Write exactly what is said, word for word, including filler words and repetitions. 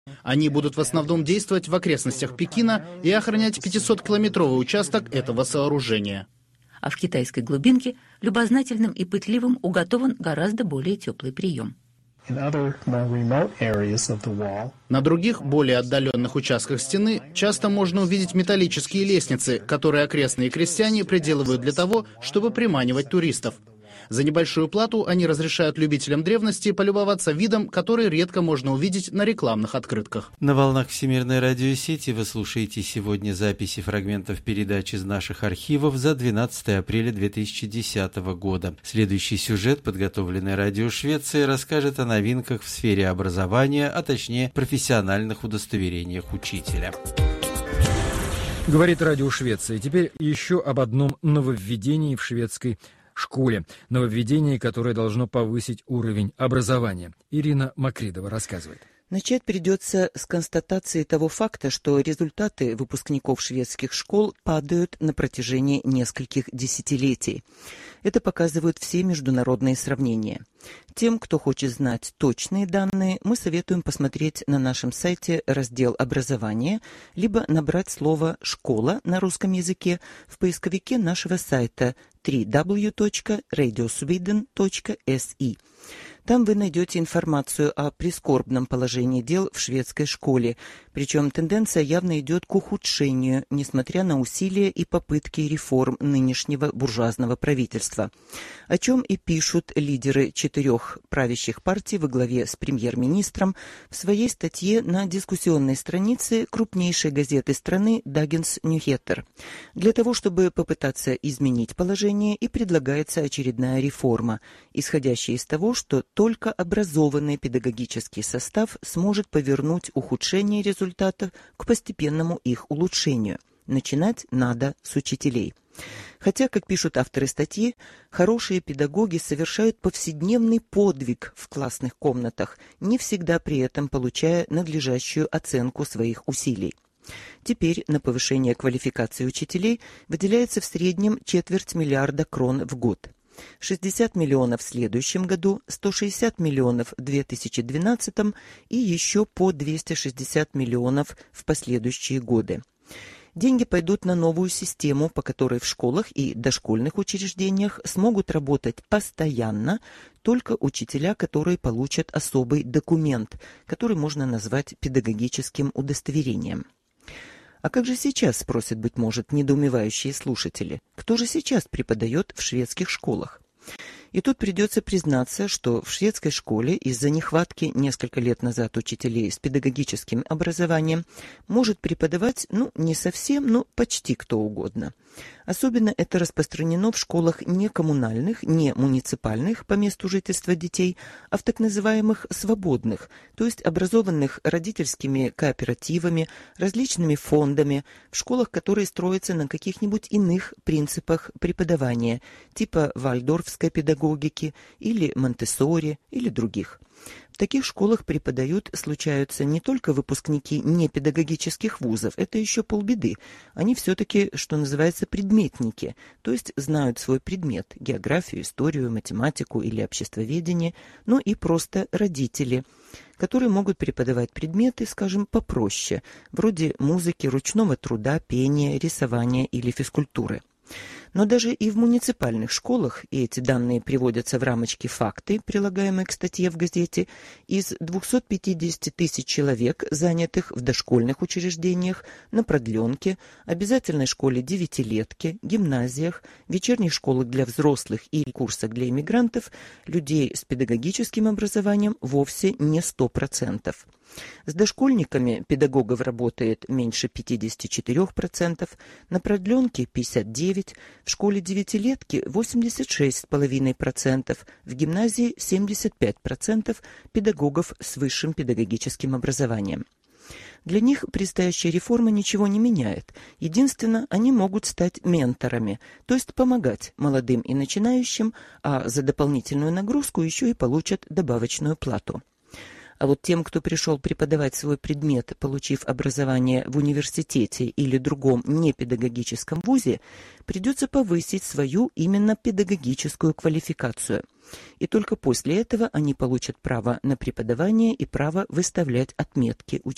Они будут в основном действовать в окрестностях Пекина и охранять пятисоткилометровый участок этого сооружения. А в китайской глубинке любознательным и пытливым уготован гораздо более теплый прием. На других, более отдаленных участках стены часто можно увидеть металлические лестницы, которые окрестные крестьяне приделывают для того, чтобы приманивать туристов. За небольшую плату они разрешают любителям древности полюбоваться видом, который редко можно увидеть на рекламных открытках. На волнах Всемирной радиосети вы слушаете сегодня записи фрагментов передач из наших архивов за двенадцатое апреля две тысячи десятого года. Следующий сюжет, подготовленный Радио Швеции, расскажет о новинках в сфере образования, а точнее профессиональных удостоверениях учителя. Говорит Радио Швеции. Теперь еще об одном нововведении в шведской школе. Нововведение, которое должно повысить уровень образования. Ирина Макридова рассказывает. Начать придется с констатации того факта, что результаты выпускников шведских школ падают на протяжении нескольких десятилетий. Это показывают все международные сравнения. Тем, кто хочет знать точные данные, мы советуем посмотреть на нашем сайте раздел «Образование», либо набрать слово «школа» на русском языке в поисковике нашего сайта дабл ю дабл ю дабл ю точка радио свиден точка эс и. Там вы найдете информацию о прискорбном положении дел в шведской школе, причем тенденция явно идет к ухудшению, несмотря на усилия и попытки реформ нынешнего буржуазного правительства, о чем и пишут лидеры четырех правящих партий во главе с премьер-министром в своей статье на дискуссионной странице крупнейшей газеты страны «Дагенс Нюхеттер». Для того, чтобы попытаться изменить положение, и предлагается очередная реформа, исходящая из того, что только образованный педагогический состав сможет повернуть ухудшение результатов к постепенному их улучшению. Начинать надо с учителей. Хотя, как пишут авторы статьи, хорошие педагоги совершают повседневный подвиг в классных комнатах, не всегда при этом получая надлежащую оценку своих усилий. Теперь на повышение квалификации учителей выделяется в среднем четверть миллиарда крон в год. шестьдесят миллионов в следующем году, сто шестьдесят миллионов в две тысячи двенадцатом и еще по двести шестьдесят миллионов в последующие годы. Деньги пойдут на новую систему, по которой в школах и дошкольных учреждениях смогут работать постоянно только учителя, которые получат особый документ, который можно назвать педагогическим удостоверением. А как же сейчас, спросят, быть может, недоумевающие слушатели? Кто же сейчас преподает в шведских школах? И тут придется признаться, что в шведской школе из-за нехватки несколько лет назад учителей с педагогическим образованием может преподавать, ну, не совсем, но почти кто угодно. Особенно это распространено в школах не коммунальных, не муниципальных по месту жительства детей, а в так называемых свободных, то есть образованных родительскими кооперативами, различными фондами, в школах, которые строятся на каких-нибудь иных принципах преподавания, типа вальдорфской педагогики или монтессори или других. В таких школах преподают, случаются не только выпускники непедагогических вузов, это еще полбеды. Они все-таки, что называется, предметники, то есть знают свой предмет – географию, историю, математику или обществоведение, но и просто родители, которые могут преподавать предметы, скажем, попроще, вроде музыки, ручного труда, пения, рисования или физкультуры. Но даже и в муниципальных школах, и эти данные приводятся в рамочке «Факты», прилагаемые к статье в газете, из двухсот пятидесяти тысяч человек, занятых в дошкольных учреждениях, на продленке, обязательной школе девятилетки, гимназиях, вечерних школах для взрослых и курсах для иммигрантов, людей с педагогическим образованием вовсе не сто процентов. С дошкольниками педагогов работает меньше пятьдесят четыре процента, на продленке пятьдесят девять процентов, в школе девятилетки восемьдесят шесть целых пять десятых процента, в гимназии семьдесят пять процентов педагогов с высшим педагогическим образованием. Для них предстоящая реформа ничего не меняет. Единственное, они могут стать менторами, то есть помогать молодым и начинающим, а за дополнительную нагрузку еще и получат добавочную плату. А вот тем, кто пришел преподавать свой предмет, получив образование в университете или другом непедагогическом вузе, придется повысить свою именно педагогическую квалификацию. И только после этого они получат право на преподавание и право выставлять отметки учителям.